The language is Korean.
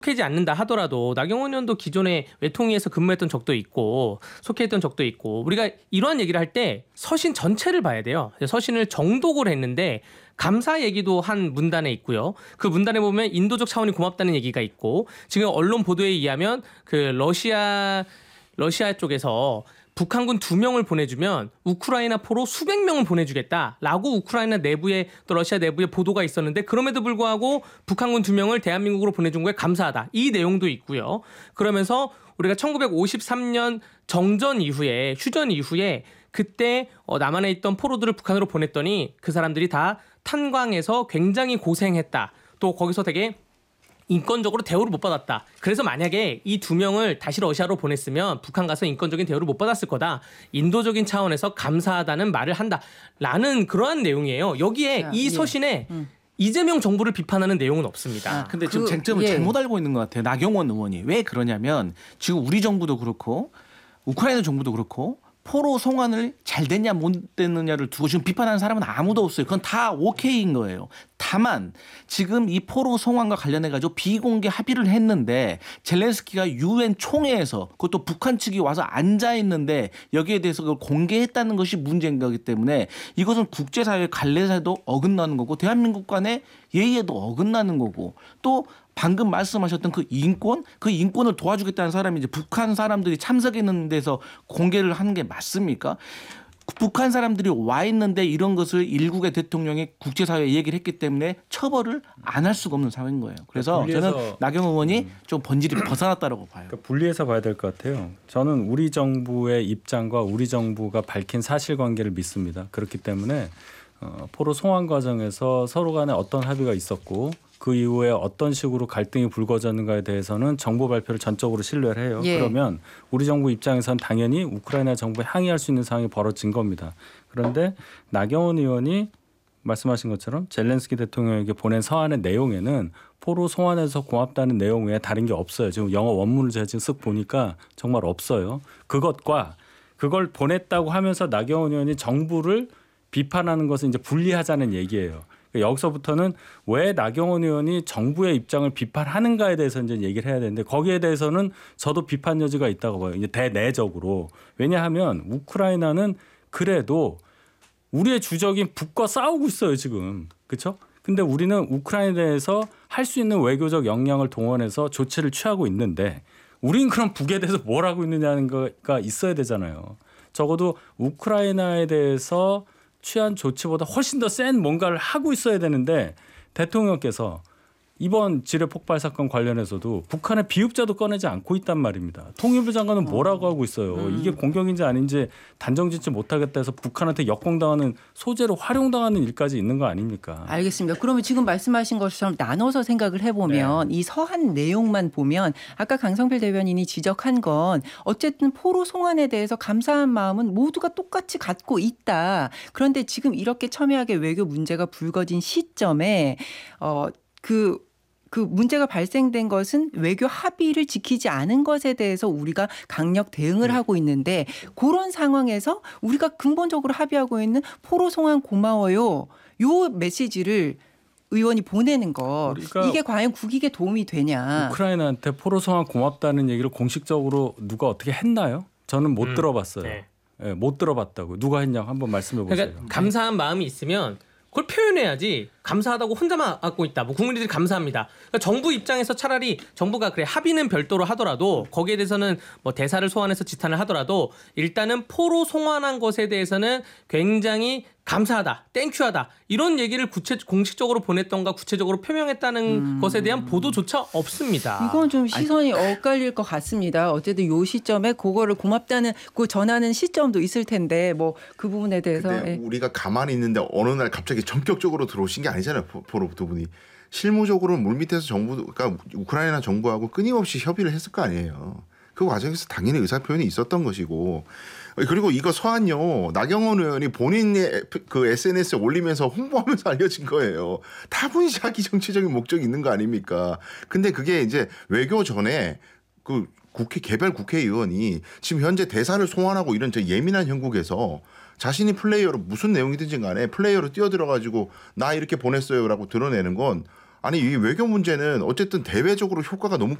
속해지 않는다 하더라도 나경원 의원도 기존에 외통위에서 근무했던 적도 있고 속해있던 적도 있고 우리가 이러한 얘기를 할 때 서신 전체를 봐야 돼요. 서신을 정독을 했는데 감사 얘기도 한 문단에 있고요. 그 문단에 보면 인도적 차원이 고맙다는 얘기가 있고 지금 언론 보도에 의하면 그 러시아 쪽에서 북한군 2명을 보내주면 우크라이나 포로 수백 명을 보내주겠다라고 우크라이나 내부에 또 러시아 내부에 보도가 있었는데 그럼에도 불구하고 북한군 2명을 대한민국으로 보내준 거에 감사하다. 이 내용도 있고요. 그러면서 우리가 1953년 정전 이후에 휴전 이후에 그때 남한에 있던 포로들을 북한으로 보냈더니 그 사람들이 다 탄광에서 굉장히 고생했다. 또 거기서 되게 인권적으로 대우를 못 받았다. 그래서 만약에 이 2명을 다시 러시아로 보냈으면 북한 가서 인권적인 대우를 못 받았을 거다. 인도적인 차원에서 감사하다는 말을 한다라는 그러한 내용이에요. 여기에 이 서신에 이재명 정부를 비판하는 내용은 없습니다. 근데 지금 쟁점을 잘못 알고 있는 것 같아요. 나경원 의원이. 왜 그러냐면 지금 우리 정부도 그렇고 우크라이나 정부도 그렇고 포로 송환을 잘 됐냐 못 됐느냐를 두고 지금 비판하는 사람은 아무도 없어요. 그건 다 오케이인 거예요. 다만 지금 이 포로 송환과 관련해 가지고 비공개 합의를 했는데 젤렌스키가 유엔 총회에서 그것도 북한 측이 와서 앉아 있는데 여기에 대해서 그걸 공개했다는 것이 문제인 거기 때문에 이것은 국제사회 관례사에도 어긋나는 거고 대한민국 간의 예의에도 어긋나는 거고 또 방금 말씀하셨던 그 인권을 도와주겠다는 사람이 이제 북한 사람들이 참석했는 데서 공개를 하는 게 맞습니까? 북한 사람들이 와 있는데 이런 것을 일국의 대통령이 국제사회에 얘기를 했기 때문에 처벌을 안 할 수가 없는 상황인 거예요. 그래서 저는 나경원 의원이 좀 본질이 벗어났다고 봐요. 그러니까 분리해서 봐야 될 것 같아요. 저는 우리 정부의 입장과 우리 정부가 밝힌 사실관계를 믿습니다. 그렇기 때문에 포로 송환 과정에서 서로 간에 어떤 합의가 있었고 그 이후에 어떤 식으로 갈등이 불거졌는가에 대해서는 정부 발표를 전적으로 신뢰를 해요. 그러면 우리 정부 입장에서는 당연히 우크라이나 정부에 항의할 수 있는 상황이 벌어진 겁니다. 그런데 나경원 의원이 말씀하신 것처럼 젤렌스키 대통령에게 보낸 서한의 내용에는 포로 송환해서 고맙다는 내용 외에 다른 게 없어요. 지금 영어 원문을 제가 지금 쓱 보니까 정말 없어요. 그것과 그걸 보냈다고 하면서 나경원 의원이 정부를 비판하는 것은 이제 분리하자는 얘기예요. 여기서부터는 왜 나경원 의원이 정부의 입장을 비판하는가에 대해서 이제 얘기를 해야 되는데 거기에 대해서는 저도 비판 여지가 있다고 봐요. 이제 대내적으로. 왜냐하면 우크라이나는 그래도 우리의 주적인 북과 싸우고 있어요, 지금. 그렇죠? 근데 우리는 우크라이나에서 할 수 있는 외교적 역량을 동원해서 조치를 취하고 있는데 우린 그럼 북에 대해서 뭘 하고 있느냐는 거가 있어야 되잖아요. 적어도 우크라이나에 대해서 취한 조치보다 훨씬 더 센 뭔가를 하고 있어야 되는데 대통령께서 이번 지뢰 폭발 사건 관련해서도 북한의 비읍자도 꺼내지 않고 있단 말입니다. 통일부 장관은 뭐라고 하고 있어요. 이게 공격인지 아닌지 단정짓지 못하겠다 해서 북한한테 역공당하는 소재로 활용당하는 일까지 있는 거 아닙니까? 알겠습니다. 그러면 지금 말씀하신 것처럼 나눠서 생각을 해보면 이 서한 내용만 보면 아까 강성필 대변인이 지적한 건 어쨌든 포로 송환에 대해서 감사한 마음은 모두가 똑같이 갖고 있다. 그런데 지금 이렇게 첨예하게 외교 문제가 불거진 시점에 그 문제가 발생된 것은 외교 합의를 지키지 않은 것에 대해서 우리가 강력 대응을 하고 있는데 그런 상황에서 우리가 근본적으로 합의하고 있는 포로 송환 고마워요. 요 메시지를 의원이 보내는 거 이게 과연 국익에 도움이 되냐. 우크라이나한테 포로 송환 고맙다는 얘기를 공식적으로 누가 어떻게 했나요? 저는 못 들어봤어요. 네, 못 들어봤다고. 누가 했냐고 한번 말씀해 보세요. 그러니까 감사한 마음이 있으면 그걸 표현해야지. 감사하다고 혼자만 갖고 있다. 뭐 국민들이 감사합니다. 그러니까 정부 입장에서 차라리 정부가 그래 합의는 별도로 하더라도 거기에 대해서는 뭐 대사를 소환해서 지탄을 하더라도 일단은 포로 송환한 것에 대해서는 굉장히 감사하다, 땡큐하다 이런 얘기를 공식적으로 보냈던가 구체적으로 표명했다는 것에 대한 보도조차 없습니다. 이건 좀 시선이 엇갈릴 것 같습니다. 어쨌든 요 시점에 그거를 고맙다는 그 전하는 시점도 있을 텐데 뭐 그 부분에 대해서 근데 우리가 가만히 있는데 어느 날 갑자기 전격적으로 들어오신 게 아니잖아요. 포로 두 분이. 실무적으로는 물밑에서 정부가 우크라이나 정부하고 끊임없이 협의를 했을 거 아니에요. 그 과정에서 당연히 의사표현이 있었던 것이고 그리고 이거 서한요 나경원 의원이 본인의 그 SNS에 올리면서 홍보하면서 알려진 거예요. 다분히 자기 정치적인 목적이 있는 거 아닙니까? 근데 그게 이제 외교 전에 그 개별 국회의원이 지금 현재 대사를 소환하고 이런 저 예민한 형국에서 자신이 플레이어로 무슨 내용이든지 간에 플레이어로 뛰어들어가지고 나 이렇게 보냈어요라고 드러내는 건 아니 이 외교 문제는 어쨌든 대외적으로 효과가 너무